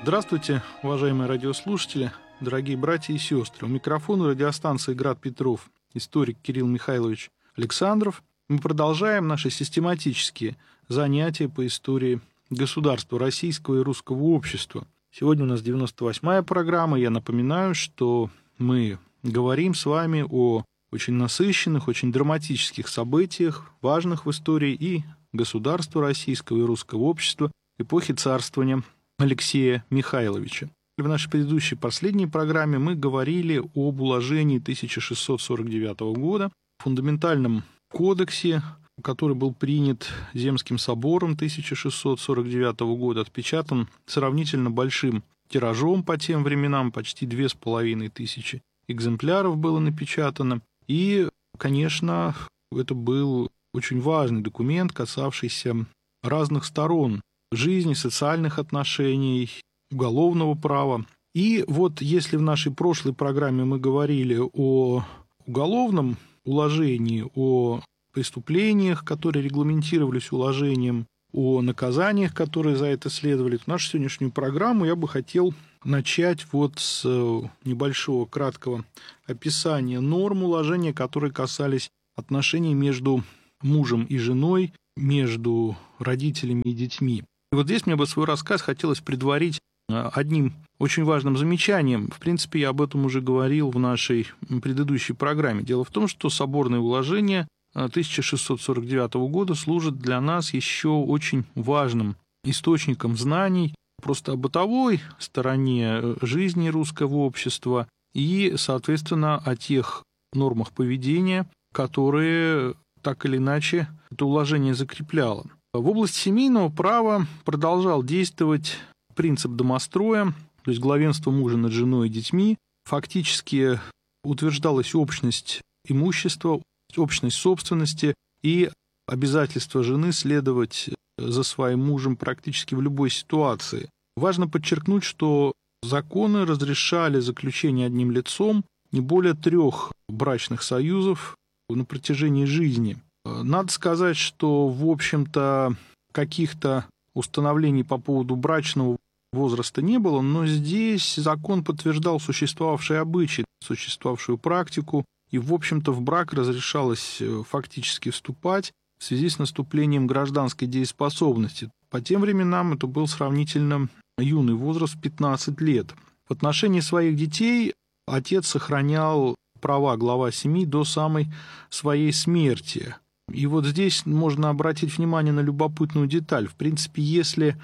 Здравствуйте, уважаемые радиослушатели, дорогие братья и сестры. У микрофона радиостанции «Град Петров» историк Кирилл Михайлович Александров. Мы продолжаем наши систематические занятия по истории государства российского и русского общества. Сегодня у нас 98-я программа. Я напоминаю, что мы говорим с вами о очень насыщенных, очень драматических событиях, важных в истории и государства российского и русского общества эпохи царствования Алексея Михайловича. В нашей предыдущей последней программе мы говорили об уложении 1649 года, фундаментальном кодексе, который был принят Земским собором 1649 года, отпечатан сравнительно большим тиражом по тем временам, почти 2500 экземпляров было напечатано. И, конечно, это был очень важный документ, касавшийся разных сторон жизни, социальных отношений, уголовного права. И вот если в нашей прошлой программе мы говорили о уголовном уложении, о преступлениях, которые регламентировались уложением, о наказаниях, которые за это следовали, то нашу сегодняшнюю программу я бы хотел начать вот с небольшого краткого описания норм уложения, которые касались отношений между мужем и женой, между родителями и детьми. И вот здесь мне бы свой рассказ хотелось предварить одним очень важным замечанием. В принципе, я об этом уже говорил в нашей предыдущей программе. Дело в том, что соборное уложение 1649 года служит для нас еще очень важным источником знаний просто о бытовой стороне жизни русского общества и, соответственно, о тех нормах поведения, которые так или иначе это уложение закрепляло. В области семейного права продолжал действовать принцип домостроя, то есть главенство мужа над женой и детьми. Фактически утверждалась общность имущества, общность собственности и обязательство жены следовать за своим мужем практически в любой ситуации. Важно подчеркнуть, что законы разрешали заключение одним лицом не более 3 брачных союзов на протяжении жизни. Надо сказать, что, в общем-то, каких-то установлений по поводу брачного возраста не было, но здесь закон подтверждал существовавшие обычаи, существовавшую практику, и, в общем-то, в брак разрешалось фактически вступать в связи с наступлением гражданской дееспособности. По тем временам это был сравнительно юный возраст, 15 лет. В отношении своих детей отец сохранял права глава семьи до самой своей смерти. И вот здесь можно обратить внимание на любопытную деталь. В принципе, если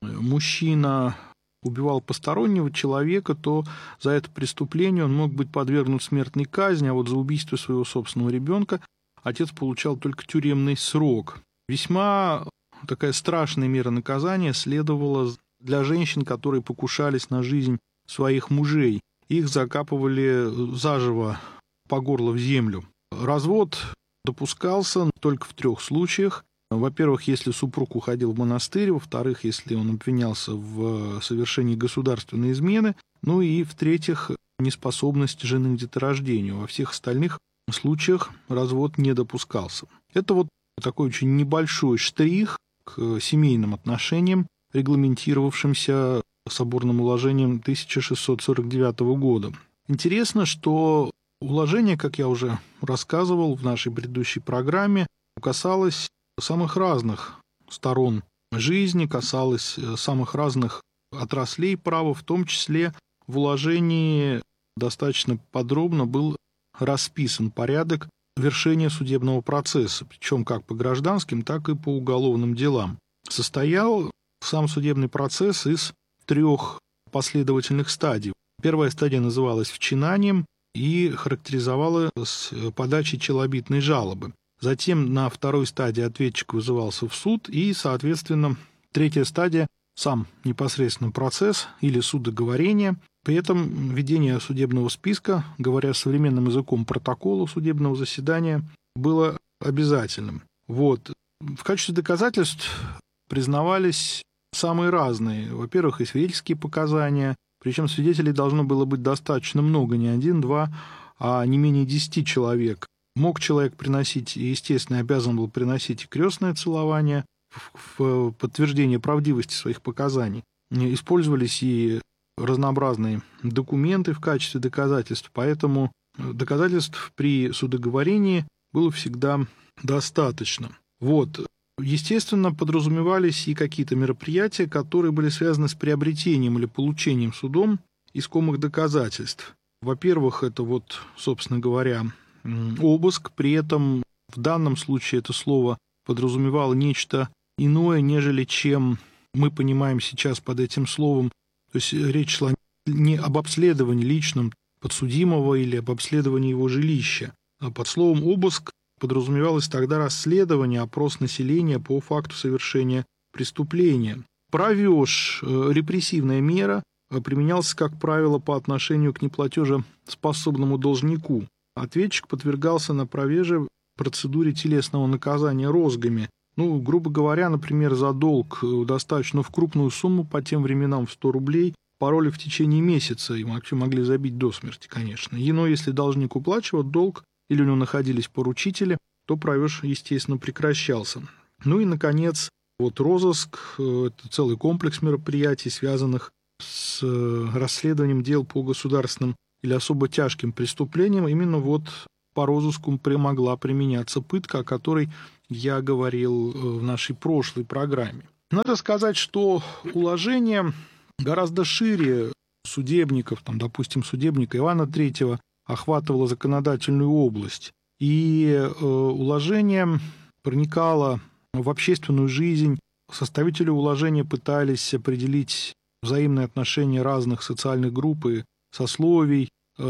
мужчина убивал постороннего человека, то за это преступление он мог быть подвергнут смертной казни, а вот за убийство своего собственного ребенка отец получал только тюремный срок. Весьма такая страшная мера наказания следовала для женщин, которые покушались на жизнь своих мужей. Их закапывали заживо по горло в землю. Развод допускался только в 3 случаях. Во-первых, если супруг уходил в монастырь, во-вторых, если он обвинялся в совершении государственной измены, ну и, в-третьих, неспособность жены к деторождению. Во всех остальных случаях развод не допускался. Это вот такой очень небольшой штрих к семейным отношениям, регламентировавшимся соборным уложением 1649 года. Интересно, что уложение, как я уже рассказывал в нашей предыдущей программе, касалось самых разных сторон жизни, касалось самых разных отраслей права, в том числе в уложении достаточно подробно был расписан порядок вершения судебного процесса, причем как по гражданским, так и по уголовным делам. Состоял сам судебный процесс из 3 последовательных стадий. Первая стадия называлась вчинанием и характеризовалась подачей челобитной жалобы. Затем на 2 стадии ответчик вызывался в суд, и, соответственно, 3 стадия – сам непосредственно процесс или судоговорение. При этом ведение судебного списка, говоря современным языком, протокола судебного заседания, было обязательным. Вот. В качестве доказательств признавались самые разные. Во-первых, и свидетельские показания, причем свидетелей должно было быть достаточно много, не 1-2, а не менее 10 человек. Мог человек приносить, и, естественно, обязан был приносить и крестное целование в подтверждение правдивости своих показаний. использовались и разнообразные документы в качестве доказательств, поэтому доказательств при судоговорении было всегда достаточно. Вот. Естественно, подразумевались и какие-то мероприятия, которые были связаны с приобретением или получением судом искомых доказательств. Во-первых, это вот, собственно говоря, обыск, при этом в данном случае это слово подразумевало нечто иное, нежели чем мы понимаем сейчас под этим словом. То есть речь шла не об обследовании личном подсудимого или об обследовании его жилища. А под словом «обыск» подразумевалось тогда расследование, опрос населения по факту совершения преступления. Правеж, репрессивная мера, применялся, как правило, по отношению к неплатежеспособному должнику. Ответчик подвергался на правеже процедуре телесного наказания розгами. Грубо говоря, например, за долг достаточно в крупную сумму, по тем временам в 100 рублей, пароли в течение месяца, и вообще могли забить до смерти, конечно. Но если должник уплачивал долг, или у него находились поручители, то правеж, естественно, прекращался. И, наконец, вот розыск – это целый комплекс мероприятий, связанных с расследованием дел по государственным или особо тяжким преступлениям. Именно вот по розыску могла применяться пытка, о которой я говорил в нашей прошлой программе. Надо сказать, что уложение гораздо шире судебников, допустим, судебника Ивана III, охватывало законодательную область. И уложение проникало в общественную жизнь. Составители уложения пытались определить взаимные отношения разных социальных групп и сословий.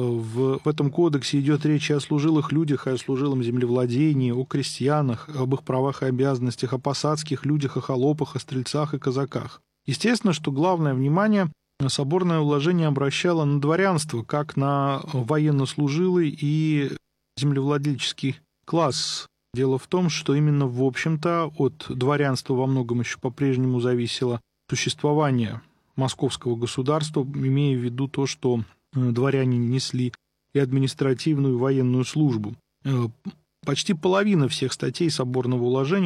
В этом кодексе идет речь и о служилых людях, и о служилом землевладении, о крестьянах, об их правах и обязанностях, о посадских людях, о холопах, о стрельцах и казаках. Естественно, что главное внимание соборное уложение обращало на дворянство, как на военнослужилый и землевладельческий класс. Дело в том, что именно, в общем-то, от дворянства во многом еще по-прежнему зависело существование московского государства, имея в виду то, что дворяне несли и административную, и военную службу. Почти половина всех статей соборного уложения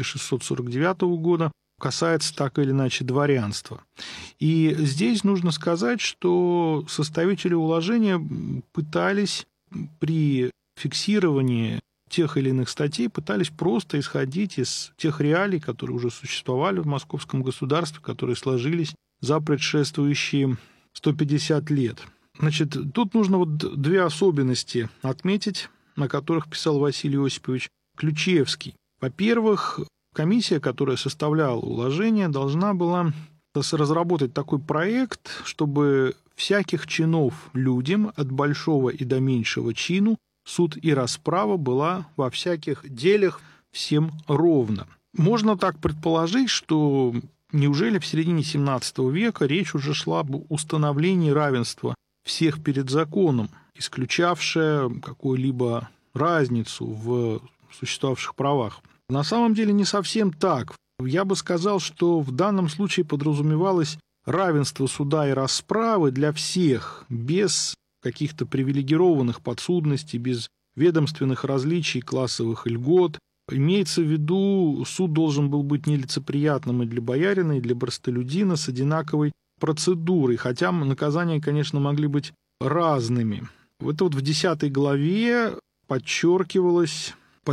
1649 года касается так или иначе дворянства. И здесь нужно сказать, что составители уложения пытались при фиксировании тех или иных статей просто исходить из тех реалий, которые уже существовали в московском государстве, которые сложились за предшествующие 150 лет. Тут нужно две особенности отметить, на которых писал Василий Осипович Ключевский. Во-первых, комиссия, которая составляла уложение, должна была разработать такой проект, чтобы всяких чинов людям, от большого и до меньшего чину, суд и расправа была во всяких делах всем ровно. Можно так предположить, что неужели в середине XVII века речь уже шла об установлении равенства всех перед законом, исключавшее какую-либо разницу в существовавших правах? На самом деле не совсем так. Я бы сказал, что в данном случае подразумевалось равенство суда и расправы для всех, без каких-то привилегированных подсудностей, без ведомственных различий, классовых льгот. Имеется в виду, суд должен был быть нелицеприятным и для боярина, и для простолюдина с одинаковой процедурой, хотя наказания, конечно, могли быть разными. Это в 10 главе подчеркивалось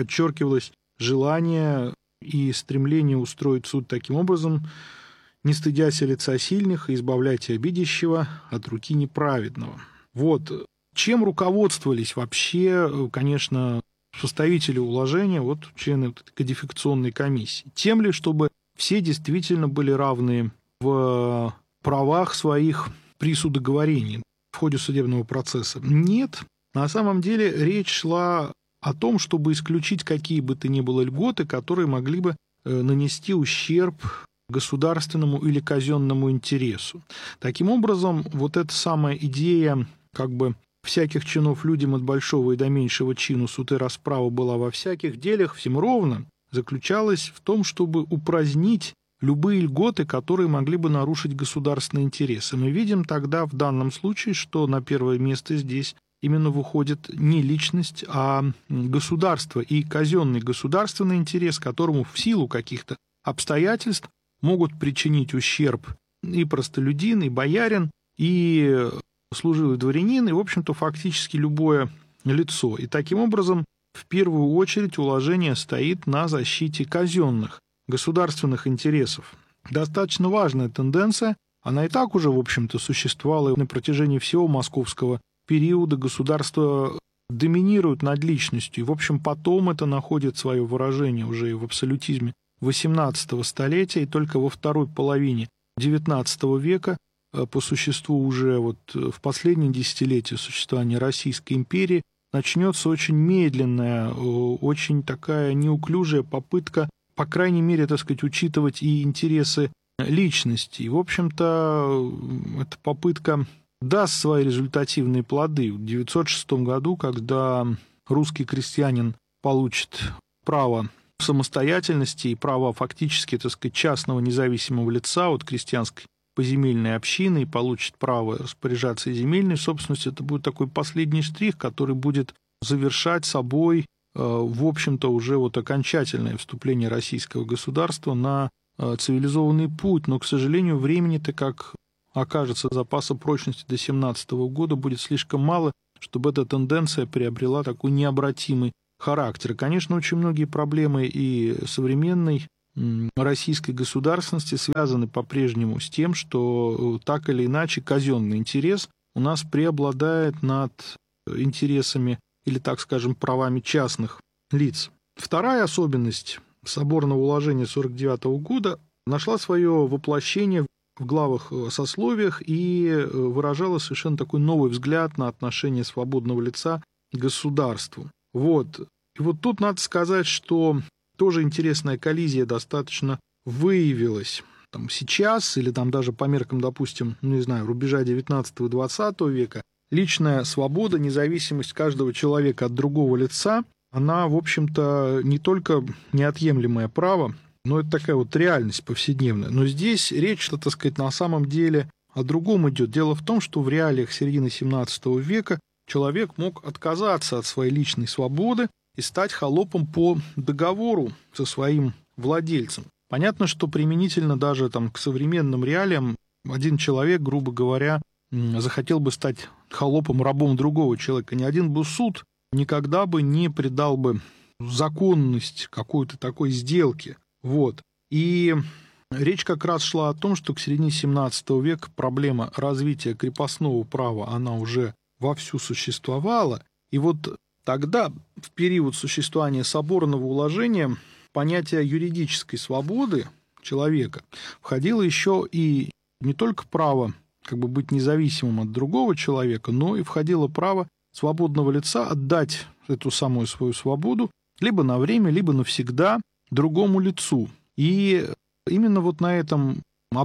желание и стремление устроить суд таким образом, не стыдясь лица сильных и избавлять обидящего от руки неправедного. Чем руководствовались вообще, конечно, составители уложения, члены кодификационной комиссии? Тем ли, чтобы все действительно были равны в правах своих при судоговорении в ходе судебного процесса? Нет. На самом деле речь шла о том, чтобы исключить какие бы то ни было льготы, которые могли бы нанести ущерб государственному или казенному интересу. Таким образом, эта самая идея всяких чинов людям от большого и до меньшего чину суд и расправа была во всяких делах всем ровно, заключалась в том, чтобы упразднить любые льготы, которые могли бы нарушить государственные интересы. Мы видим тогда в данном случае, что на первое место здесь именно выходит не личность, а государство и казенный государственный интерес, которому в силу каких-то обстоятельств могут причинить ущерб и простолюдин, и боярин, и служилый дворянин, и, в общем-то, фактически любое лицо. И таким образом, в первую очередь, уложение стоит на защите казенных государственных интересов. Достаточно важная тенденция, она и так уже, в общем-то, существовала на протяжении всего московского периода. Государство доминирует над личностью, и, в общем, потом это находит свое выражение уже и в абсолютизме XVIII столетия, и только во второй половине XIX века, по существу уже вот в последние десятилетия существования Российской империи, начнется очень медленная, очень такая неуклюжая попытка, по крайней мере, так сказать, учитывать и интересы личности. И, в общем-то, эта попытка даст свои результативные плоды. В 1906 году, когда русский крестьянин получит право самостоятельности и право фактически, так сказать, частного независимого лица от крестьянской поземельной общины и получит право распоряжаться и земельной собственностью, это будет такой последний штрих, который будет завершать собой, в общем-то, уже вот окончательное вступление российского государства на цивилизованный путь. Но, к сожалению, времени-то, как окажется, запаса прочности до 2017 года будет слишком мало, чтобы эта тенденция приобрела такой необратимый характер. И, конечно, очень многие проблемы и современной российской государственности связаны по-прежнему с тем, что так или иначе казенный интерес у нас преобладает над интересами или, так скажем, правами частных лиц. Вторая особенность соборного уложения 1949 года нашла свое воплощение в главах о сословиях и выражала совершенно такой новый взгляд на отношение свободного лица к государству. Вот. И вот тут надо сказать, что тоже интересная коллизия достаточно выявилась там сейчас, или там даже по меркам, допустим, не знаю, рубежа 19 и 20 века. Личная свобода, независимость каждого человека от другого лица, она, в общем-то, не только неотъемлемое право, но это такая вот реальность повседневная. Но здесь речь, так сказать, на самом деле о другом идет. Дело в том, что в реалиях середины 17 века человек мог отказаться от своей личной свободы и стать холопом по договору со своим владельцем. Понятно, что применительно даже там, к современным реалиям один человек, грубо говоря, захотел бы стать холопом, рабом другого человека. Ни один бы суд никогда бы не придал бы законность какой-то такой сделки. Вот. И речь как раз шла о том, что к середине 17 века проблема развития крепостного права, она уже вовсю существовала. И вот тогда, в период существования соборного уложения, понятие юридической свободы человека входило еще и не только право как бы быть независимым от другого человека, но и входило право свободного лица отдать эту самую свою свободу либо на время, либо навсегда другому лицу. И именно вот на этом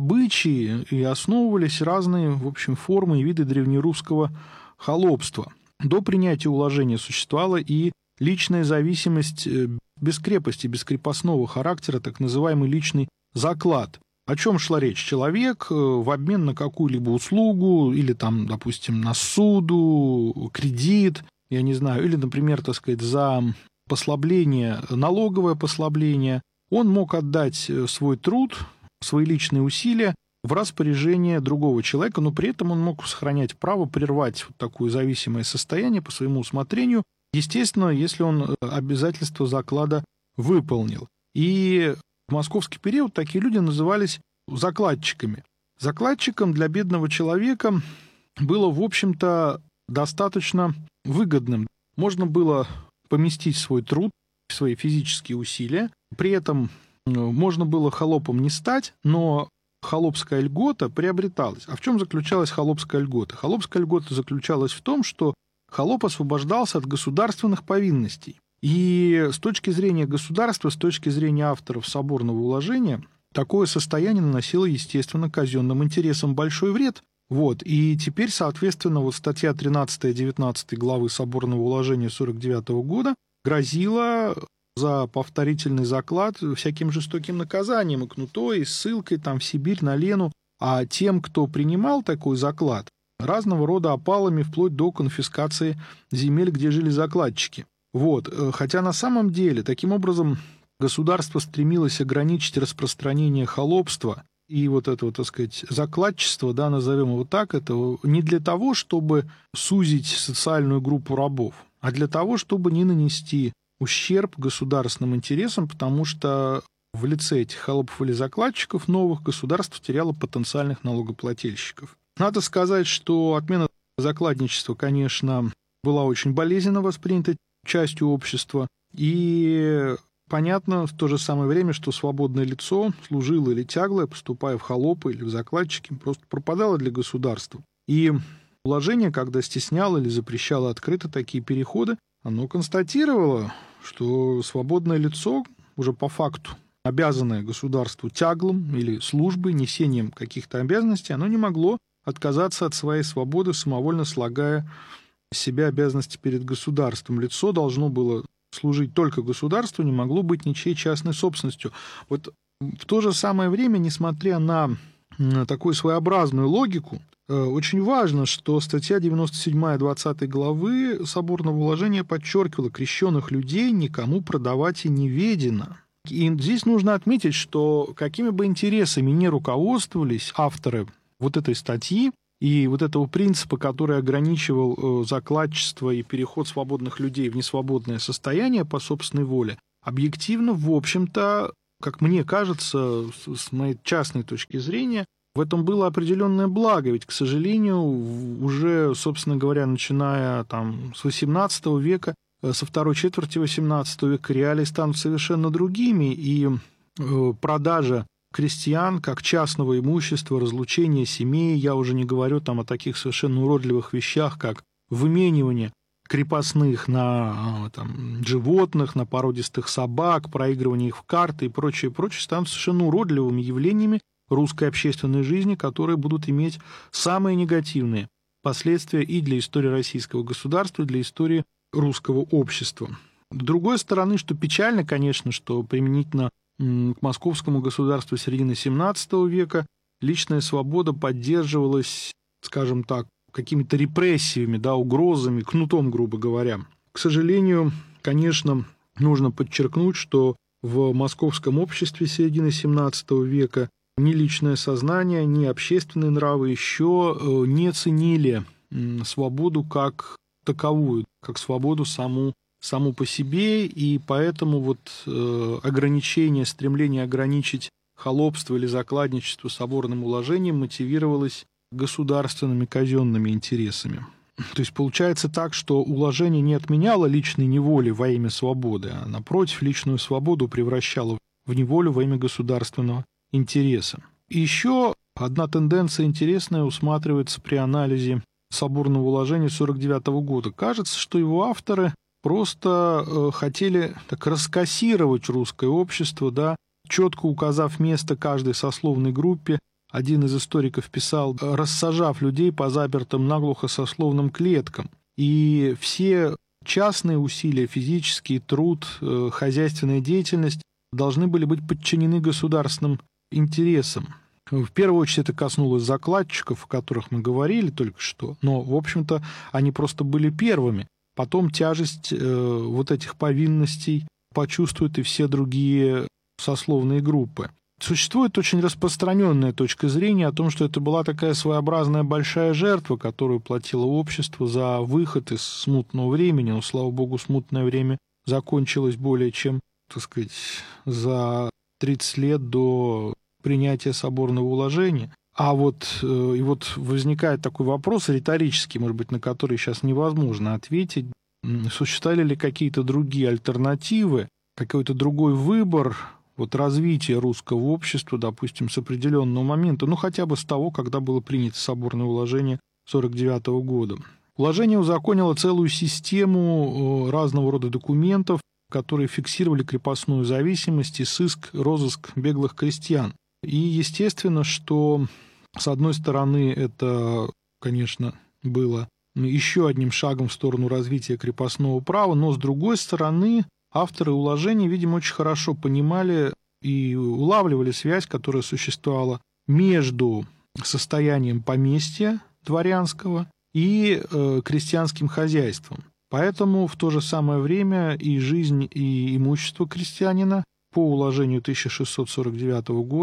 обычае и основывались разные, в общем, формы и виды древнерусского холопства. До принятия уложения существовала и личная зависимость без крепости, без крепостного характера, так называемый личный заклад. О чем шла речь? Человек в обмен на какую-либо услугу или там, допустим, на суду, кредит, я не знаю, или, например, так сказать, за послабление, налоговое послабление, он мог отдать свой труд, свои личные усилия в распоряжение другого человека, но при этом он мог сохранять право прервать вот такое зависимое состояние по своему усмотрению, естественно, если он обязательства заклада выполнил. И в московский период такие люди назывались закладчиками. Закладчиком для бедного человека было, в общем-то, достаточно выгодным. Можно было поместить свой труд, свои физические усилия, при этом можно было холопом не стать, но холопская льгота приобреталась. А в чем заключалась холопская льгота? Холопская льгота заключалась в том, что холоп освобождался от государственных повинностей. И с точки зрения государства, с точки зрения авторов соборного уложения, такое состояние наносило, естественно, казенным интересам большой вред. Вот. И теперь, соответственно, вот статья 13-19 главы соборного уложения 49 года грозила за повторительный заклад всяким жестоким наказанием, и кнутой, и ссылкой там, в Сибирь, на Лену. А тем, кто принимал такой заклад, разного рода опалами, вплоть до конфискации земель, где жили закладчики. Вот. Хотя на самом деле таким образом государство стремилось ограничить распространение холопства и вот это, вот, так сказать, закладчество, да, назовем его так, это не для того, чтобы сузить социальную группу рабов, а для того, чтобы не нанести ущерб государственным интересам, потому что в лице этих холопов или закладчиков новых государство теряло потенциальных налогоплательщиков. Надо сказать, что отмена закладничества, конечно, была очень болезненно воспринята частью общества, и понятно в то же самое время, что свободное лицо, служилое или тяглое, поступая в холопы или в закладчики, просто пропадало для государства. И уложение, когда стесняло или запрещало открыто такие переходы, оно констатировало, что свободное лицо уже по факту, обязанное государству тяглом или службой, несением каких-то обязанностей, оно не могло отказаться от своей свободы, самовольно слагая с себя обязанности перед государством. Лицо должно было служить только государству, не могло быть ничьей частной собственностью. Вот в то же самое время, несмотря на такую своеобразную логику, очень важно, что статья 97 20 главы Соборного уложения подчеркивала: крещенных людей никому продавать и не ведено. И здесь нужно отметить, что какими бы интересами ни руководствовались авторы вот этой статьи, и вот этого принципа, который ограничивал закладчество и переход свободных людей в несвободное состояние по собственной воле, объективно, в общем-то, как мне кажется, с моей частной точки зрения, в этом было определенное благо. Ведь, к сожалению, уже, собственно говоря, начиная там, с XVIII века, со второй четверти XVIII века реалии станут совершенно другими, и продажа крестьян как частного имущества, разлучение семей, я уже не говорю там о таких совершенно уродливых вещах, как выменивание крепостных на там, животных, на породистых собак, проигрывание их в карты и прочее, станут совершенно уродливыми явлениями русской общественной жизни, которые будут иметь самые негативные последствия и для истории российского государства, и для истории русского общества. С другой стороны, что печально, конечно, что применительно к московскому государству середины XVII века личная свобода поддерживалась, скажем так, какими-то репрессиями, да, угрозами, кнутом, грубо говоря. К сожалению, конечно, нужно подчеркнуть, что в московском обществе середины XVII века ни личное сознание, ни общественные нравы еще не ценили свободу как таковую, как свободу саму по себе, и поэтому вот ограничение, стремление ограничить холопство или закладничество соборным уложением мотивировалось государственными казенными интересами. То есть получается так, что уложение не отменяло личной неволи во имя свободы, а напротив, личную свободу превращало в неволю во имя государственного интереса. И еще одна тенденция интересная усматривается при анализе соборного уложения 1949 года. Кажется, что его авторы просто хотели так раскассировать русское общество, да, четко указав место каждой сословной группе. Один из историков писал, рассажав людей по запертым наглухо сословным клеткам. И все частные усилия, физический труд, хозяйственная деятельность должны были быть подчинены государственным интересам. В первую очередь это коснулось закладчиков, о которых мы говорили только что, но, в общем-то, они просто были первыми. Потом тяжесть вот этих повинностей почувствуют и все другие сословные группы. Существует очень распространенная точка зрения о том, что это была такая своеобразная большая жертва, которую платило общество за выход из смутного времени. Но, слава богу, смутное время закончилось более чем, так сказать, за 30 лет до принятия соборного уложения. А вот возникает такой вопрос риторический, может быть, на который сейчас невозможно ответить. Существовали ли какие-то другие альтернативы, какой-то другой выбор развития русского общества, допустим, с определенного момента, хотя бы с того, когда было принято соборное уложение 1949 года. Уложение узаконило целую систему разного рода документов, которые фиксировали крепостную зависимость и сыск, розыск беглых крестьян. И естественно, что с одной стороны это, конечно, было еще одним шагом в сторону развития крепостного права, но с другой стороны авторы уложения, видимо, очень хорошо понимали и улавливали связь, которая существовала между состоянием поместья дворянского и крестьянским хозяйством. Поэтому в то же самое время и жизнь, и имущество крестьянина по уложению 1649 года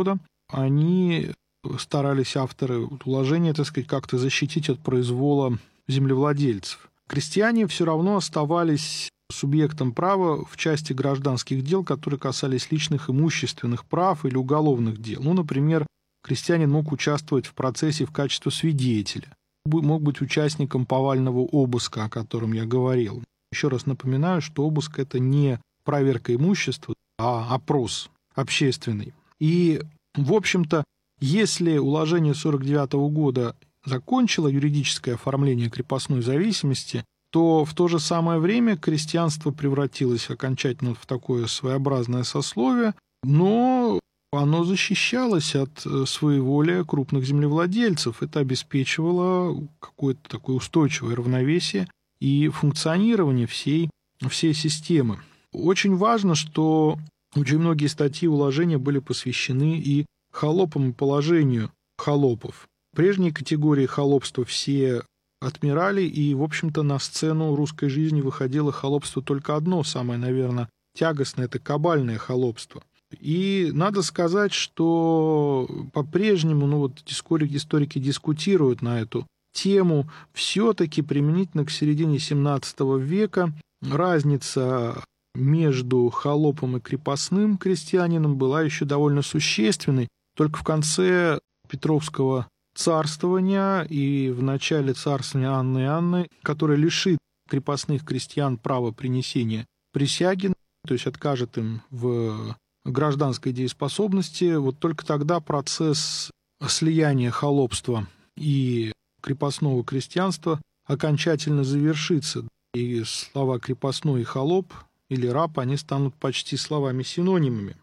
они старались, авторы уложения, так сказать, как-то защитить от произвола землевладельцев. Крестьяне все равно оставались субъектом права в части гражданских дел, которые касались личных имущественных прав или уголовных дел. Например, крестьянин мог участвовать в процессе в качестве свидетеля, мог быть участником повального обыска, о котором я говорил. Еще раз напоминаю, что обыск – это не проверка имущества, а опрос общественный. И, в общем-то, если уложение 1949 года закончило юридическое оформление крепостной зависимости, то в то же самое время крестьянство превратилось окончательно в такое своеобразное сословие, но оно защищалось от своеволия крупных землевладельцев. Это обеспечивало какое-то такое устойчивое равновесие и функционирование всей системы. Очень важно, что очень многие статьи уложения были посвящены и холопам и положению холопов. Прежние категории холопства все отмирали, и, в общем-то, на сцену русской жизни выходило холопство только одно, самое, наверное, тягостное – это кабальное холопство. И надо сказать, что по-прежнему, историки дискутируют на эту тему, все-таки применительно к середине XVII века разница между холопом и крепостным крестьянином была еще довольно существенной. Только в конце Петровского царствования и в начале царствования Анны и Анны, которое лишит крепостных крестьян права принесения присяги, то есть откажет им в гражданской дееспособности, вот только тогда процесс слияния холопства и крепостного крестьянства окончательно завершится. И слова «крепостной» и «холоп» или «раб», они станут почти словами-синонимами.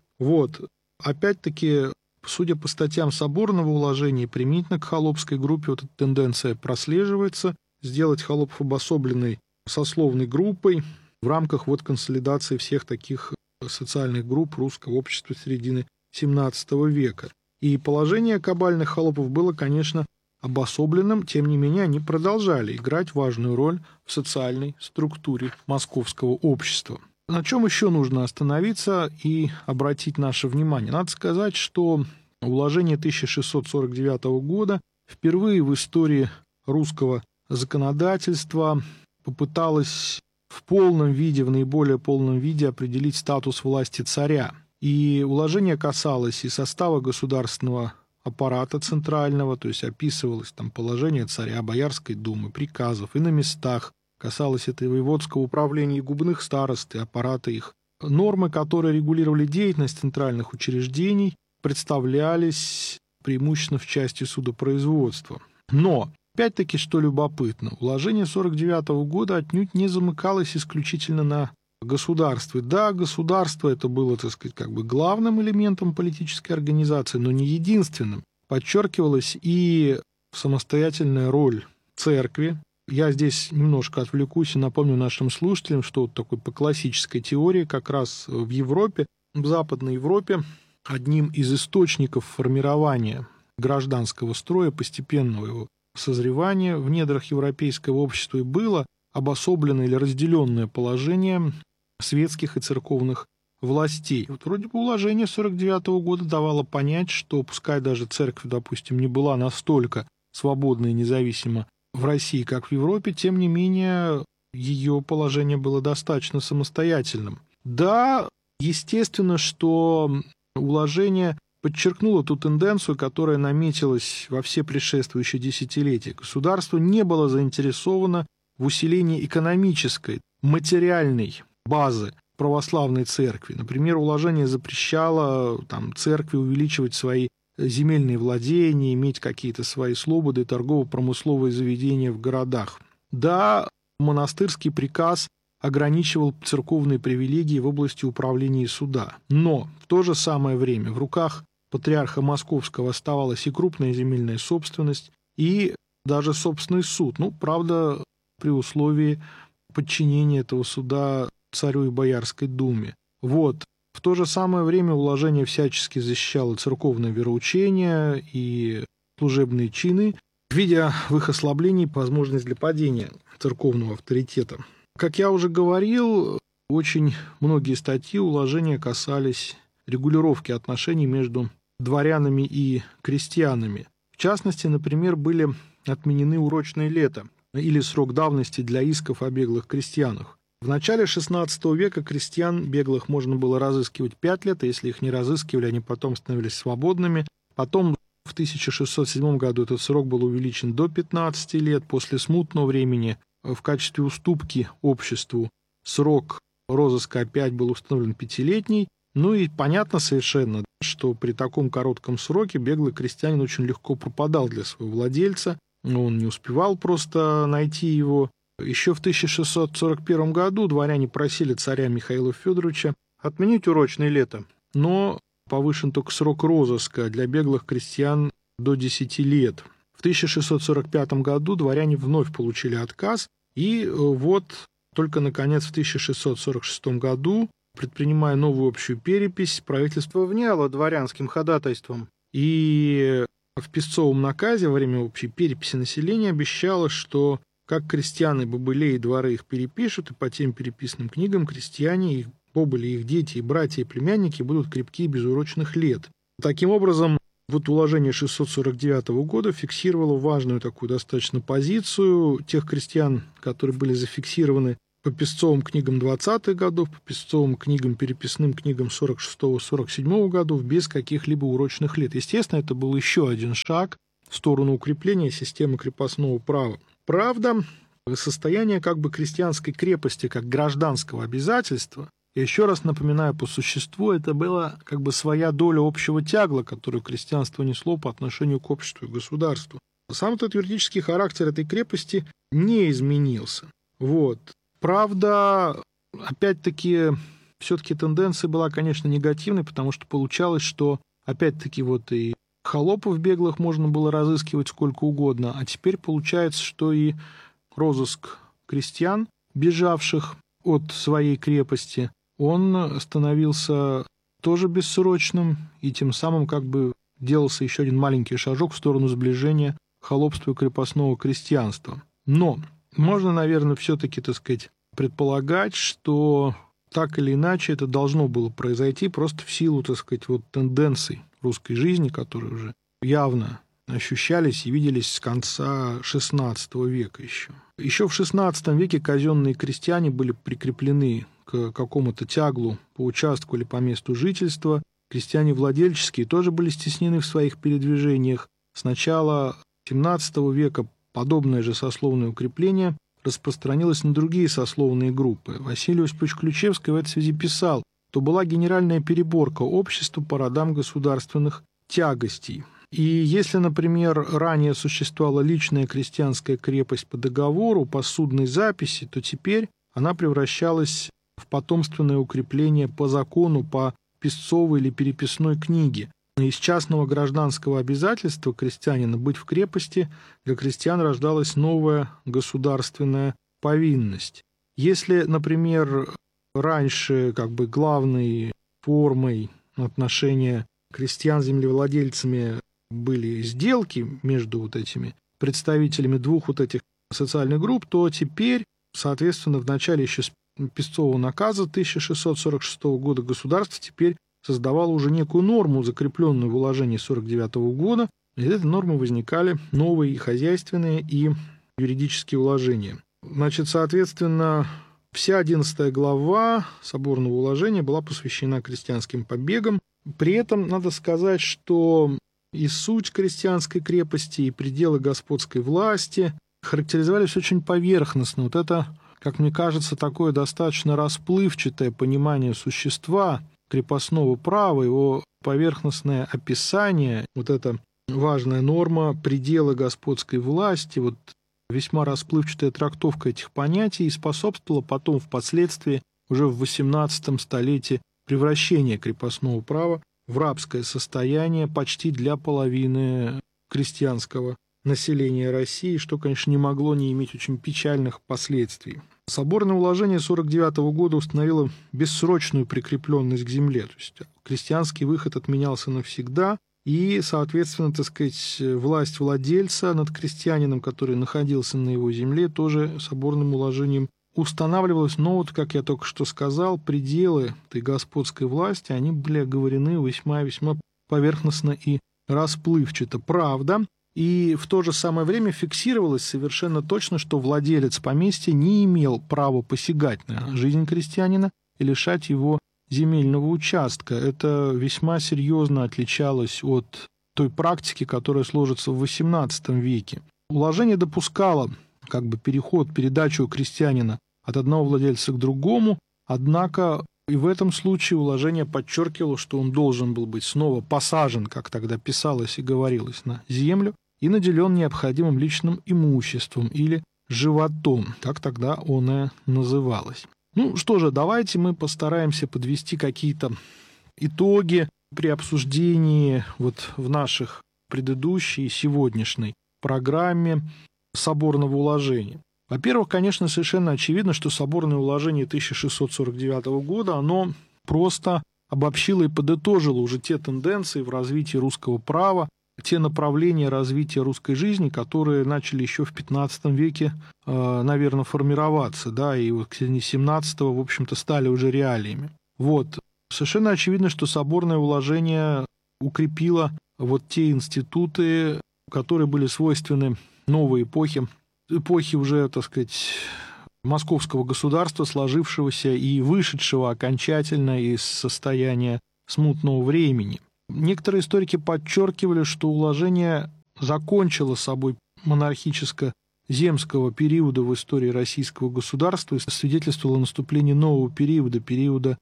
Опять-таки, судя по статьям соборного уложения, применительно к холопской группе эта тенденция прослеживается, сделать холопов обособленной сословной группой в рамках консолидации всех таких социальных групп русского общества середины XVII века. И положение кабальных холопов было, конечно, обособленным, тем не менее они продолжали играть важную роль в социальной структуре московского общества. На чем еще нужно остановиться и обратить наше внимание? Надо сказать, что уложение 1649 года впервые в истории русского законодательства попыталось в полном виде, в наиболее полном виде определить статус власти царя. И уложение касалось и состава государственного аппарата центрального, то есть описывалось там положение царя, Боярской думы, приказов, и на местах. Касалось это и воеводского управления, и губных старост, и аппарата их. Нормы, которые регулировали деятельность центральных учреждений, представлялись преимущественно в части судопроизводства. Но, опять-таки, что любопытно, уложение 1949 года отнюдь не замыкалось исключительно на государстве. Да, государство это было, главным элементом политической организации, но не единственным. Подчеркивалась и самостоятельная роль церкви. Я здесь немножко отвлекусь и напомню нашим слушателям, что по классической теории как раз в Европе, в Западной Европе, одним из источников формирования гражданского строя, постепенного его созревания в недрах европейского общества и было обособленное или разделенное положение светских и церковных властей. Вроде бы уложение 1949 года давало понять, что пускай даже церковь, допустим, не была настолько свободна и независима в России, как в Европе, тем не менее ее положение было достаточно самостоятельным. Да, естественно, что уложение подчеркнуло ту тенденцию, которая наметилась во все предшествующие десятилетия. Государство не было заинтересовано в усилении экономической, материальной базы православной церкви. Например, уложение запрещало церкви увеличивать свои земельные владения, иметь какие-то свои слободы, торгово-промысловые заведения в городах. Да, монастырский приказ ограничивал церковные привилегии в области управления и суда. Но в то же самое время в руках патриарха Московского оставалась и крупная земельная собственность, и даже собственный суд. Правда, при условии подчинения этого суда царю и Боярской думе. В то же самое время уложение всячески защищало церковное вероучение и служебные чины, видя в их ослаблении возможность для падения церковного авторитета. Как я уже говорил, очень многие статьи уложения касались регулировки отношений между дворянами и крестьянами. В частности, например, были отменены урочные лета или срок давности для исков о беглых крестьянах. В начале XVI века крестьян беглых можно было разыскивать 5 лет, а если их не разыскивали, они потом становились свободными. Потом в 1607 году этот срок был увеличен до 15 лет. После смутного времени в качестве уступки обществу срок розыска опять был установлен 5-летний. Ну и понятно совершенно, что при таком коротком сроке беглый крестьянин очень легко пропадал для своего владельца. Он не успевал просто найти его. Еще в 1641 году дворяне просили царя Михаила Федоровича отменить урочное лето, но повышен только срок розыска для беглых крестьян до 10 лет. В 1645 году дворяне вновь получили отказ, и вот только, наконец, в 1646 году, предпринимая новую общую перепись, правительство вняло дворянским ходатайством, и в писцовом наказе во время общей переписи населения обещало, что как крестьяне бобылей и дворы их перепишут, и по тем переписанным книгам крестьяне, их бобыли, их дети, и братья, и племянники будут крепки без урочных лет. Таким образом, вот уложение 649 года фиксировало важную такую достаточно позицию тех крестьян, которые были зафиксированы по писцовым книгам 20-х годов, по писцовым книгам, переписным книгам 46-47 годов, без каких-либо урочных лет. Естественно, это был еще один шаг в сторону укрепления системы крепостного права. Правда, состояние как бы крестьянской крепости, как гражданского обязательства, я еще раз напоминаю, по существу это была как бы своя доля общего тягла, которую крестьянство несло по отношению к обществу и государству. Сам этот юридический характер этой крепости не изменился. Вот. Правда, опять-таки, все-таки тенденция была, конечно, негативной, потому что получалось, что опять-таки вот и холопов беглых можно было разыскивать сколько угодно, а теперь получается, что и розыск крестьян, бежавших от своей крепости, он становился тоже бессрочным, и тем самым как бы делался еще один маленький шажок в сторону сближения холопства и крепостного крестьянства. Но можно, наверное, все-таки, так сказать, предполагать, что так или иначе это должно было произойти просто в силу, так сказать, вот тенденций русской жизни, которые уже явно ощущались и виделись с конца XVI века еще. Еще в XVI веке казенные крестьяне были прикреплены к какому-то тяглу по участку или по месту жительства. Крестьяне владельческие тоже были стеснены в своих передвижениях. С начала XVII века подобное же сословное укрепление распространилось на другие сословные группы. Василий Осипович Ключевский в этой связи писал, что была генеральная переборка общества по родам государственных тягостей. И если, например, ранее существовала личная крестьянская крепость по договору, по судной записи, то теперь она превращалась в потомственное укрепление по закону, по писцовой или переписной книге. Из частного гражданского обязательства крестьянина быть в крепости для крестьян рождалась новая государственная повинность. Если, например, раньше как бы главной формой отношения крестьян с землевладельцами были сделки между вот этими представителями двух вот этих социальных групп, то теперь, соответственно, в начале еще писцового наказа 1646 года государство теперь создавало уже некую норму, закрепленную в уложении 1949 года. Из этой нормы возникали новые хозяйственные и юридические уложения. Значит, соответственно, вся 11 глава соборного уложения была посвящена крестьянским побегам. При этом надо сказать, что и суть крестьянской крепости, и пределы господской власти характеризовались очень поверхностно. Вот это, как мне кажется, такое достаточно расплывчатое понимание существа крепостного права, его поверхностное описание, вот эта важная норма пределы господской власти, вот весьма расплывчатая трактовка этих понятий и способствовала потом впоследствии уже в XVIII столетии превращения крепостного права в рабское состояние почти для половины крестьянского населения России, что, конечно, не могло не иметь очень печальных последствий. Соборное уложение 1949 года установило бессрочную прикрепленность к земле, то есть крестьянский выход отменялся навсегда, и, соответственно, так сказать, власть владельца над крестьянином, который находился на его земле, тоже соборным уложением устанавливалось, но вот, как я только что сказал, пределы этой господской власти, они были оговорены весьма-весьма поверхностно и расплывчато. Правда. И в то же самое время фиксировалось совершенно точно, что владелец поместья не имел права посягать на жизнь крестьянина и лишать его земельного участка. Это весьма серьезно отличалось от той практики, которая сложится в XVIII веке. Уложение допускало переход, передачу крестьянина от одного владельца к другому, однако и в этом случае уложение подчеркивало, что он должен был быть снова посажен, как тогда писалось и говорилось, на землю и наделен необходимым личным имуществом или животом, как тогда оно называлось. Что же, давайте мы постараемся подвести какие-то итоги при обсуждении в наших предыдущей и сегодняшней программе соборного уложения. Во-первых, конечно, совершенно очевидно, что соборное уложение 1649 года, оно просто обобщило и подытожило уже те тенденции в развитии русского права, те направления развития русской жизни, которые начали еще в XV веке, наверное, формироваться, и к середине XVII, в общем-то, стали уже реалиями. Совершенно очевидно, что соборное уложение укрепило те институты, которые были свойственны новой эпохе уже, московского государства, сложившегося и вышедшего окончательно из состояния смутного времени. Некоторые историки подчеркивали, что уложение закончило собой монархическо-земского периода в истории российского государства и свидетельствовало о наступлении нового периода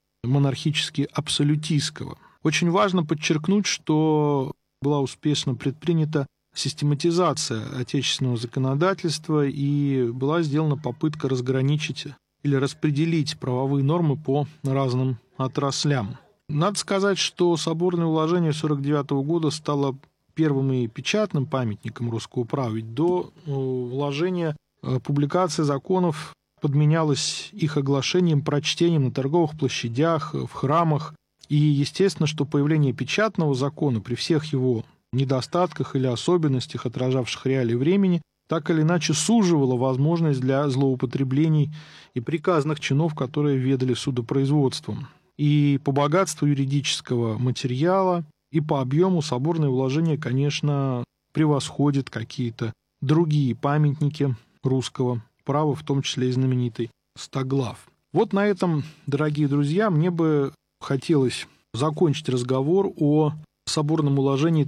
монархически-абсолютистского. Очень важно подчеркнуть, что была успешно предпринята систематизация отечественного законодательства и была сделана попытка разграничить или распределить правовые нормы по разным отраслям. Надо сказать, что соборное уложение 1949 года стало первым и печатным памятником русского права, ведь до уложения публикация законов подменялась их оглашением, прочтением на торговых площадях, в храмах. И естественно, что появление печатного закона при всех его недостатках или особенностях, отражавших реалии времени, так или иначе суживало возможность для злоупотреблений и приказных чинов, которые ведали судопроизводством. И по богатству юридического материала, и по объему соборное уложение, конечно, превосходит какие-то другие памятники русского права, в том числе и знаменитый Стоглав. На этом, дорогие друзья, мне бы хотелось закончить разговор о соборном уложении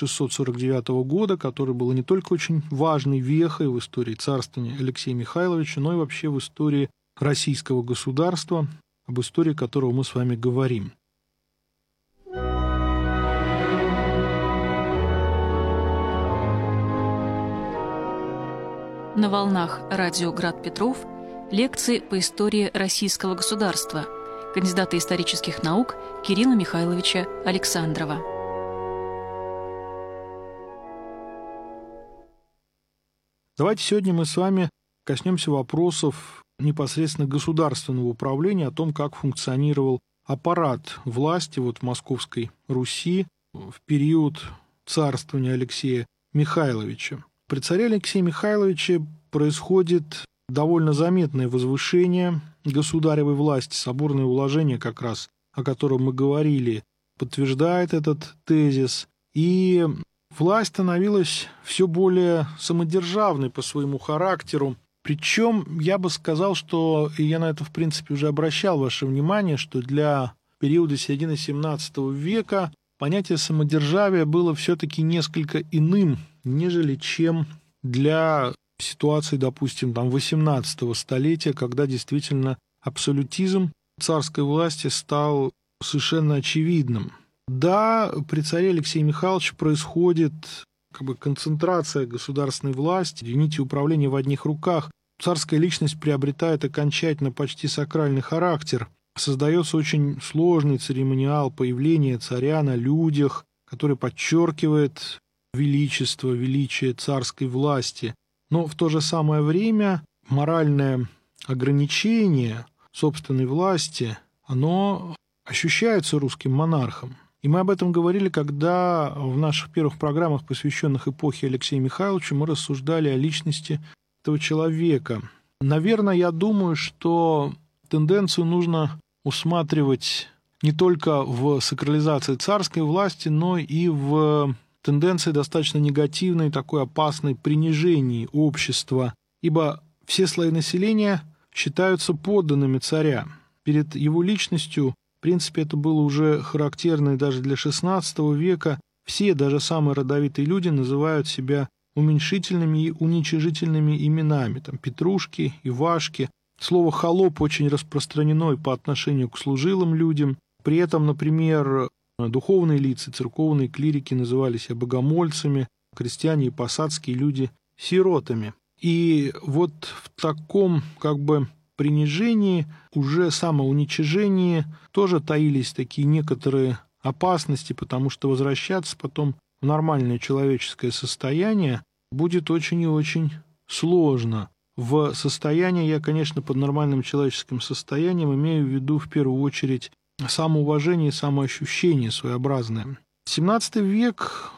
1649 года, которое было не только очень важной вехой в истории царствования Алексея Михайловича, но и вообще в истории российского государства, об истории которого мы с вами говорим. На волнах радио «Град Петров» лекции по истории российского государства кандидата исторических наук Кирилла Михайловича Александрова. Давайте сегодня мы с вами коснемся вопросов непосредственно государственного управления, о том, как функционировал аппарат власти в Московской Руси в период царствования Алексея Михайловича. При царе Алексее Михайловиче происходит довольно заметное возвышение государевой власти. Соборное уложение, как раз о котором мы говорили, подтверждает этот тезис. И власть становилась все более самодержавной по своему характеру. Причем я бы сказал, что, и я на это, в принципе, уже обращал ваше внимание, что для периода середины XVII века понятие самодержавия было все-таки несколько иным, нежели чем для ситуации, допустим, XVIII столетия, когда действительно абсолютизм царской власти стал совершенно очевидным. Да, при царе Алексее Михайловиче происходит концентрация государственной власти, нити управления в одних руках. Царская личность приобретает окончательно почти сакральный характер. Создается очень сложный церемониал появления царя на людях, который подчеркивает величие царской власти. Но в то же самое время моральное ограничение собственной власти, оно ощущается русским монархом. И мы об этом говорили, когда в наших первых программах, посвященных эпохе Алексея Михайловича, мы рассуждали о личности этого человека. Наверное, я думаю, что тенденцию нужно усматривать не только в сакрализации царской власти, но и в тенденции достаточно негативной, такой опасной принижении общества, ибо все слои населения считаются подданными царя. Перед его личностью, в принципе, это было уже характерно и даже для XVI века, все, даже самые родовитые люди, называют себя уменьшительными и уничижительными именами, там Петрушки, Ивашки. Слово «холоп» очень распространено и по отношению к служилым людям. При этом, например, духовные лица, церковные клирики называли себя богомольцами, крестьяне и посадские люди – сиротами. И вот в таком принижении, уже самоуничижении тоже таились такие некоторые опасности, потому что возвращаться потом в нормальное человеческое состояние будет очень и очень сложно. В состоянии, я, конечно, под нормальным человеческим состоянием имею в виду в первую очередь самоуважение и самоощущение своеобразное. 17 век,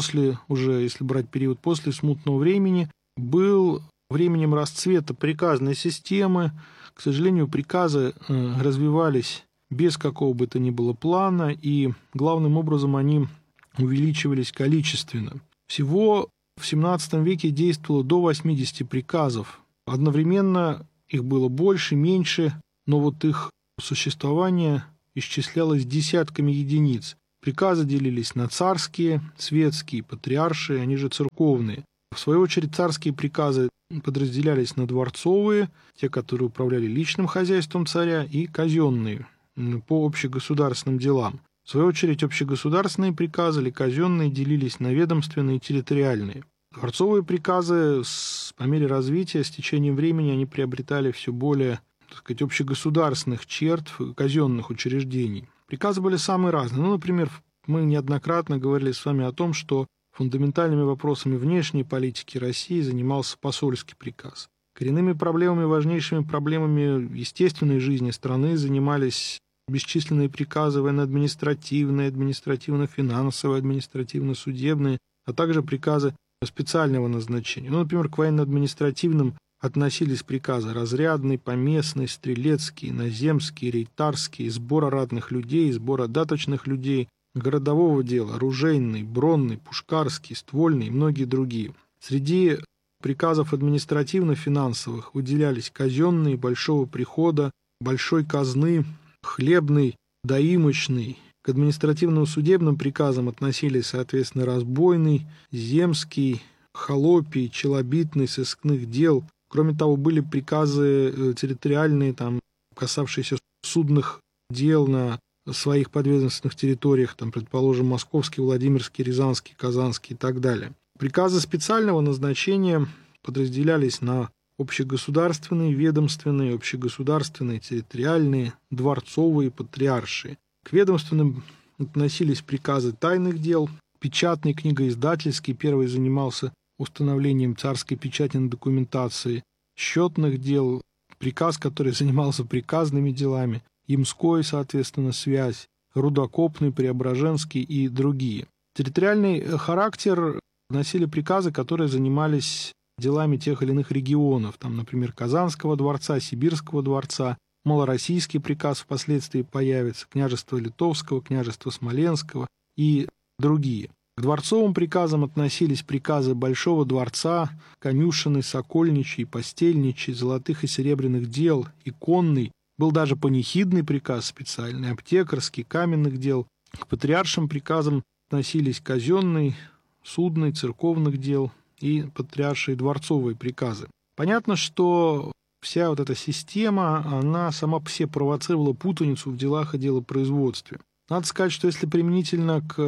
если брать период после смутного времени, был временем расцвета приказной системы. К сожалению, приказы развивались без какого бы то ни было плана, и главным образом они увеличивались количественно. Всего в XVII веке действовало до 80 приказов. Одновременно их было больше, меньше, но вот их существование исчислялось десятками единиц. Приказы делились на царские, светские, патриаршие, они же церковные. В свою очередь царские приказы подразделялись на дворцовые, те, которые управляли личным хозяйством царя, и казенные, по общегосударственным делам. В свою очередь общегосударственные приказы или казенные делились на ведомственные и территориальные. Дворцовые приказы по мере развития, с течением времени, они приобретали все более, общегосударственных черт казенных учреждений. Приказы были самые разные. Например, мы неоднократно говорили с вами о том, что фундаментальными вопросами внешней политики России занимался посольский приказ. Коренными проблемами, важнейшими проблемами естественной жизни страны занимались бесчисленные приказы военно-административные, административно-финансовые, административно-судебные, а также приказы специального назначения. Например, к военно-административным относились приказы разрядный, поместный, стрелецкий, наземский, рейтарский, сбора ратных людей, сбора даточных людей, городового дела, оружейный, бронный, пушкарский, ствольный и многие другие. Среди приказов административно-финансовых выделялись казенные, большого прихода, большой казны, хлебный, доимочный. К административно-судебным приказам относились, соответственно, разбойный, земский, холопий, челобитный, сыскных дел. Кроме того, были приказы территориальные, касавшиеся судных дел на своих подведомственных территориях, предположим, Московский, Владимирский, Рязанский, Казанский и так далее. Приказы специального назначения подразделялись на общегосударственные, ведомственные, общегосударственные, территориальные, дворцовые, патриаршие. К ведомственным относились приказы тайных дел, печатный, книгоиздательский, первый занимался установлением царской печати на документации, счетных дел, приказ, который занимался приказными делами, Ямской, соответственно, связь, Рудокопный, Преображенский и другие. Территориальный характер носили приказы, которые занимались делами тех или иных регионов, например, Казанского дворца, Сибирского дворца, малороссийский приказ впоследствии появится, княжества Литовского, княжества Смоленского и другие. К дворцовым приказам относились приказы Большого дворца, конюшенный, сокольничий, постельничий, золотых и серебряных дел, иконный. Был даже панихидный приказ специальный, аптекарский, каменных дел. К патриаршим приказам относились казенный, судный, церковных дел и патриаршие дворцовые приказы. Понятно, что вся вот эта система, она сама по себе провоцировала путаницу в делах и делопроизводстве. Надо сказать, что если применительно к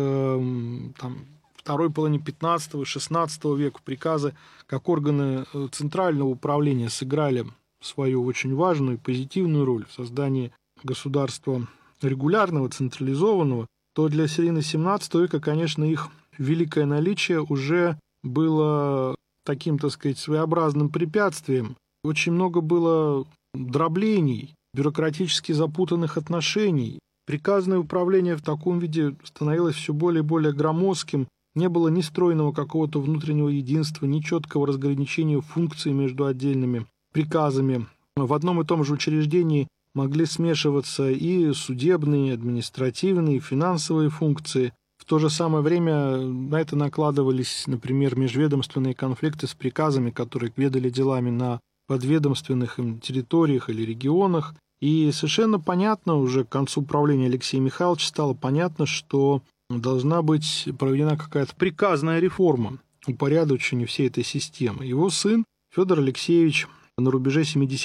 второй половине XV и XVI века приказы как органы центрального управления сыграли свою очень важную и позитивную роль в создании государства регулярного, централизованного, то для середины XVII века, конечно, их великое наличие уже было таким, своеобразным препятствием. Очень много было дроблений, бюрократически запутанных отношений. Приказное управление в таком виде становилось все более и более громоздким. Не было ни стройного какого-то внутреннего единства, ни четкого разграничения функций между отдельными приказами. В одном и том же учреждении могли смешиваться и судебные, и административные, и финансовые функции. В то же самое время на это накладывались, например, межведомственные конфликты с приказами, которые ведали делами на подведомственных им территориях или регионах. И совершенно понятно, уже к концу правления Алексея Михайловича стало понятно, что должна быть проведена какая-то приказная реформа, упорядочение всей этой системы. Его сын Федор Алексеевич на рубеже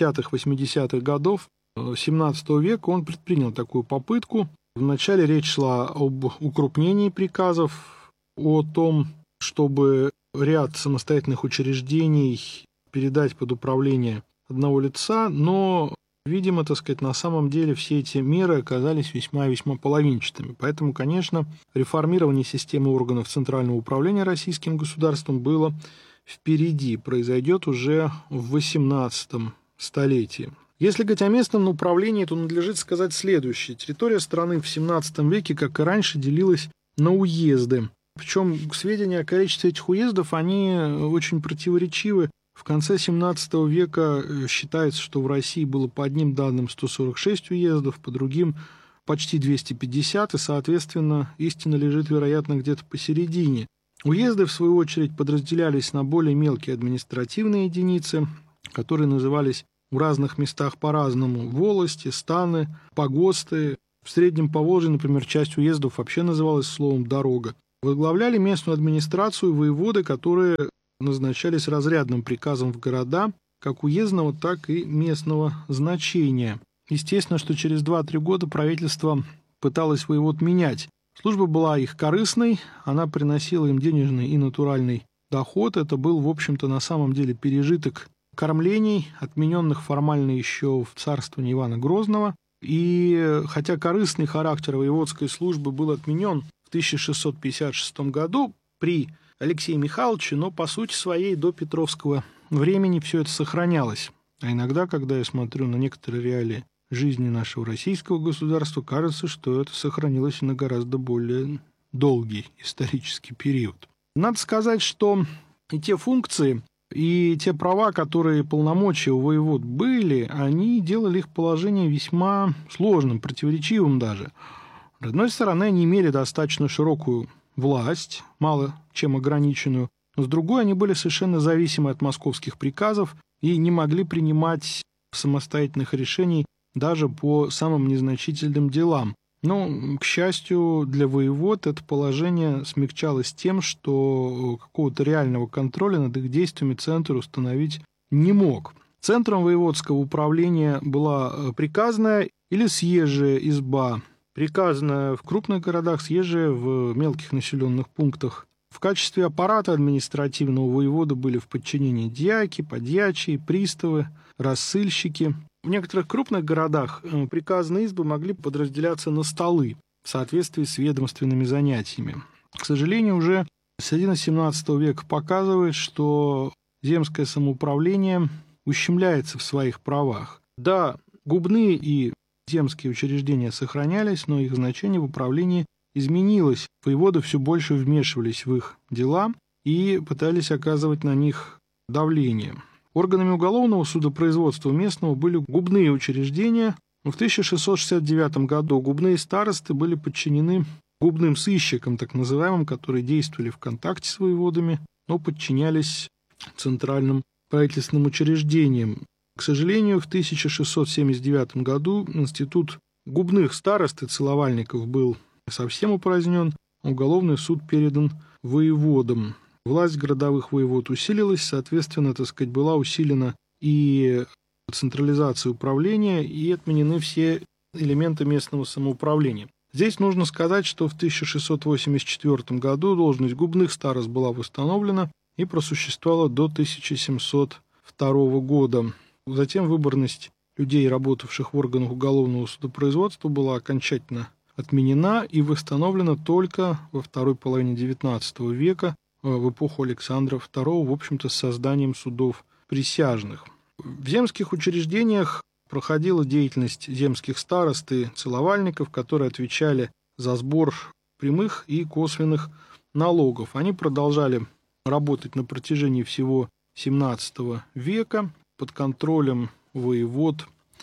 70-80-х годов XVII века он предпринял такую попытку. Вначале речь шла об укрупнении приказов, о том, чтобы ряд самостоятельных учреждений передать под управление одного лица, но, видимо, на самом деле все эти меры оказались весьма и весьма половинчатыми. Поэтому, конечно, реформирование системы органов Центрального управления российским государством было впереди, произойдет уже в XVIII столетии. Если говорить о местном управлении, то надлежит сказать следующее. Территория страны в XVII веке, как и раньше, делилась на уезды. Причем сведения о количестве этих уездов, они очень противоречивы. В конце XVII века считается, что в России было по одним данным 146 уездов, по другим почти 250, и, соответственно, истина лежит, вероятно, где-то посередине. Уезды, в свою очередь, подразделялись на более мелкие административные единицы, которые назывались в разных местах по-разному: волости, станы, погосты. В Среднем Поволжье, например, часть уездов вообще называлась словом «дорога». Возглавляли местную администрацию воеводы, которые назначались разрядным приказом в города, как уездного, так и местного значения. Естественно, что через 2-3 года правительство пыталось воевод менять. Служба была их корыстной, она приносила им денежный и натуральный доход. Это был, в общем-то, на самом деле пережиток кормлений, отмененных формально еще в царствовании Ивана Грозного. И хотя корыстный характер воеводской службы был отменен в 1656 году при Алексее Михайловиче, но по сути своей до Петровского времени все это сохранялось. А иногда, когда я смотрю на некоторые реалии жизни нашего российского государства, кажется, что это сохранилось на гораздо более долгий исторический период. Надо сказать, что и те функции, и те права, которые полномочия у воевод были, они делали их положение весьма сложным, противоречивым даже. С одной стороны, они имели достаточно широкую власть, мало чем ограниченную, но с другой, они были совершенно зависимы от московских приказов и не могли принимать самостоятельных решений даже по самым незначительным делам. Но, к счастью для воевод, это положение смягчалось тем, что какого-то реального контроля над их действиями центр установить не мог. Центром воеводского управления была приказная или съезжая изба. Приказная в крупных городах, съезжая в мелких населенных пунктах. В качестве аппарата административного воевода были в подчинении дьяки, подьячие, приставы, рассыльщики. В некоторых крупных городах приказные избы могли подразделяться на столы в соответствии с ведомственными занятиями. К сожалению, уже середина XVII века показывает, что земское самоуправление ущемляется в своих правах. Да, губные и земские учреждения сохранялись, но их значение в управлении изменилось. Воеводы все больше вмешивались в их дела и пытались оказывать на них давление. Органами уголовного судопроизводства местного были губные учреждения. В 1669 году губные старосты были подчинены губным сыщикам, так называемым, которые действовали в контакте с воеводами, но подчинялись центральным правительственным учреждениям. К сожалению, в 1679 году институт губных старост и целовальников был совсем упразднен, уголовный суд передан воеводам. Власть городовых воевод усилилась, соответственно, была усилена и централизация управления, и отменены все элементы местного самоуправления. Здесь нужно сказать, что в 1684 году должность губных старост была восстановлена и просуществовала до 1702 года. Затем выборность людей, работавших в органах уголовного судопроизводства, была окончательно отменена и восстановлена только во второй половине XIX века, в эпоху Александра II, в общем-то, с созданием судов присяжных. В земских учреждениях проходила деятельность земских старост и целовальников, которые отвечали за сбор прямых и косвенных налогов. Они продолжали работать на протяжении всего XVII века под контролем воевод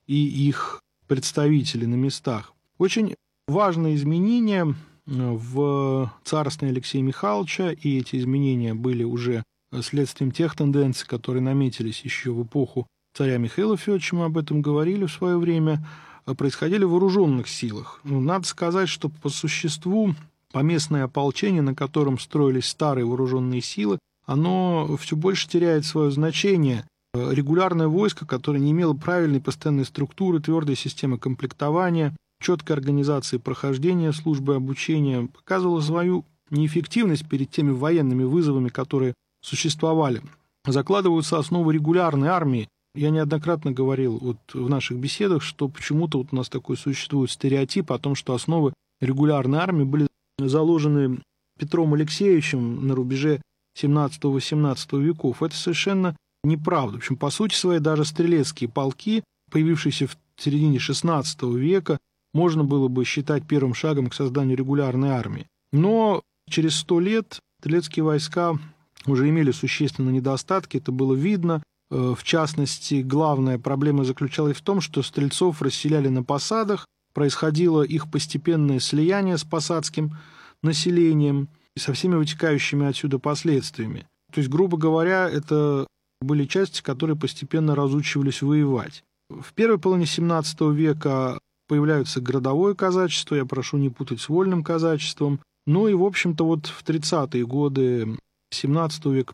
и их представители на местах. Очень важное изменение в царстве Алексея Михайловича, и эти изменения были уже следствием тех тенденций, которые наметились еще в эпоху царя Михаила Федоровича, мы об этом говорили в свое время, происходили в вооруженных силах. Надо сказать, что по существу поместное ополчение, на котором строились старые вооруженные силы, оно все больше теряет свое значение. Регулярное войско, которое не имело правильной постоянной структуры, твердой системы комплектования, четкой организации прохождения службы обучения, показывало свою неэффективность перед теми военными вызовами, которые существовали. Закладываются основы регулярной армии. Я неоднократно говорил в наших беседах, что почему-то у нас такой существует стереотип о том, что основы регулярной армии были заложены Петром Алексеевичем на рубеже 17-18 веков. Это совершенно неправда. В общем, по сути своей, даже стрелецкие полки, появившиеся в середине XVI века, можно было бы считать первым шагом к созданию регулярной армии. Но через 100 лет стрелецкие войска уже имели существенные недостатки, это было видно. В частности, главная проблема заключалась в том, что стрельцов расселяли на посадах, происходило их постепенное слияние с посадским населением и со всеми вытекающими отсюда последствиями. То есть, грубо говоря, это были части, которые постепенно разучивались воевать. В первой половине XVII века появляется городовое казачество, я прошу не путать с вольным казачеством. Ну и, в общем-то, в 30-е годы XVII века